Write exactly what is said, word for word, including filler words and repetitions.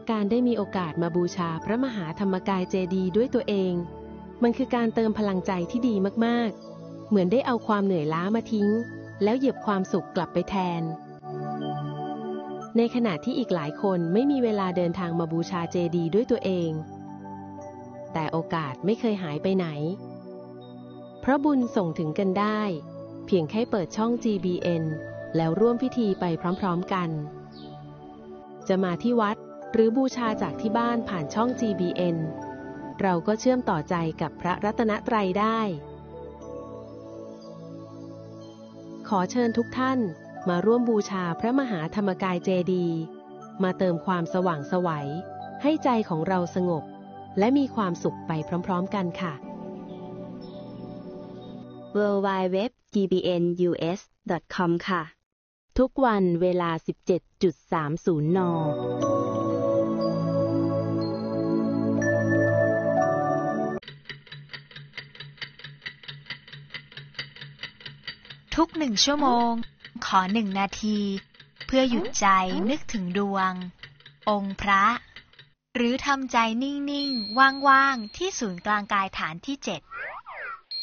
การได้มีโอกาสมาบูชาพระมหาธรรมกายเจดีย์ด้วยตัวเองมันคือการเติมพลังใจที่ดีมากๆเหมือนได้เอาความเหนื่อยล้ามาทิ้งแล้วเหยียบความสุขกลับไปแทนในขณะที่อีกหลายคนไม่มีเวลาเดินทางมาบูชาเจดีย์ด้วยตัวเองแต่โอกาสไม่เคยหายไปไหนเพราะบุญส่งถึงกันได้เพียงแค่เปิดช่อง จี บี เอ็น แล้วร่วมพิธีไปพร้อมๆกันจะมาที่วัดหรือบูชาจากที่บ้านผ่านช่อง จี บี เอ็น เราก็เชื่อมต่อใจกับพระรัตนตรัยได้ขอเชิญทุกท่านมาร่วมบูชาพระมหาธรรมกายเจดีย์มาเติมความสว่างไสวให้ใจของเราสงบและมีความสุขไปพร้อมๆกันค่ะดับเบิลยู ดับเบิลยู ดับเบิลยู ดอท จี บี เอ็น ยู เอส ดอท คอม ค่ะทุกวันเวลา สิบเจ็ดสามสิบ น. ทุกหนึ่งชั่วโมงขอหนึ่งนาทีเพื่อหยุดใจนึกถึงดวงองค์พระหรือทำใจนิ่งๆว่างๆที่ศูนย์กลางกายฐานที่เจ็ด